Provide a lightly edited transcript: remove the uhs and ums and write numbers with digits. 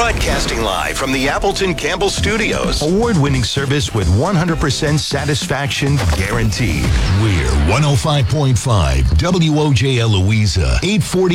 Broadcasting live from the Appleton Campbell Studios. Award-winning service with 100% satisfaction guaranteed. We're 105.5 WOJL Louisa, 840.